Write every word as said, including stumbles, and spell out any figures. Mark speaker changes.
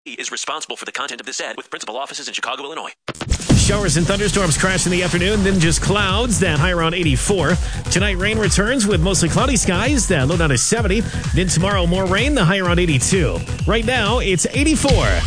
Speaker 1: is responsible for the content of this ad with principal offices in Chicago, Illinois.
Speaker 2: Showers and thunderstorms crash in the afternoon, then just clouds, that high around eighty-four. Tonight, rain returns with mostly cloudy skies, that low down to seventy. Then tomorrow, more rain, the high around eighty-two. Right now, it's eighty-four.